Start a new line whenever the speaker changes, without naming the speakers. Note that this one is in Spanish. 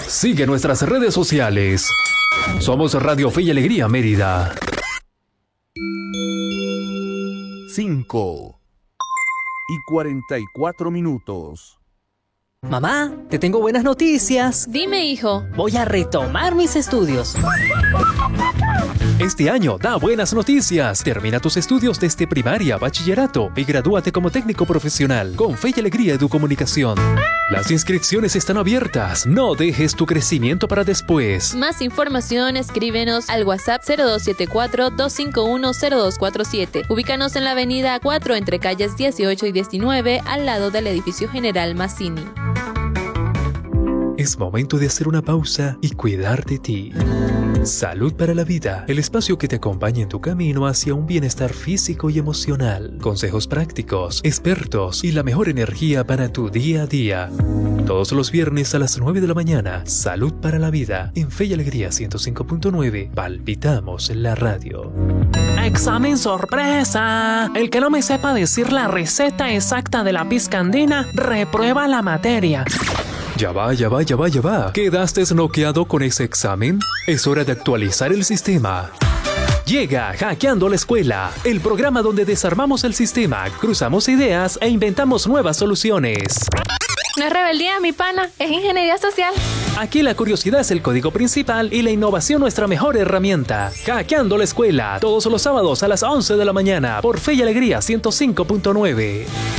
Sigue nuestras redes sociales. Somos Radio Fe y Alegría Mérida.
5:44.
Mamá, te tengo buenas noticias.
Dime, hijo.
Voy a retomar mis estudios.
Este año da buenas noticias. Termina tus estudios desde primaria, bachillerato y gradúate como técnico profesional con Fe y Alegría Educomunicación. Las inscripciones están abiertas. No dejes tu crecimiento para después.
Más información, escríbenos al WhatsApp 0274-251-0247. Ubícanos en la avenida 4 entre calles 18 y 19 al lado del edificio General Mazzini.
Es momento de hacer una pausa y cuidar de ti. Salud para la Vida, el espacio que te acompaña en tu camino hacia un bienestar físico y emocional. Consejos prácticos, expertos y la mejor energía para tu día a día. Todos los viernes a las 9 de la mañana, Salud para la Vida, en Fe y Alegría 105.9, palpitamos en la radio.
¡Examen sorpresa! El que no me sepa decir la receta exacta de la pizca andina, reprueba la materia.
Ya va. ¿Quedaste desbloqueado con ese examen? Es hora de actualizar el sistema. Llega Hackeando la Escuela, el programa donde desarmamos el sistema, cruzamos ideas e inventamos nuevas soluciones.
No es rebeldía, mi pana, es ingeniería social.
Aquí la curiosidad es el código principal y la innovación nuestra mejor herramienta. Hackeando la Escuela, todos los sábados a las 11 de la mañana por Fe y Alegría 105.9.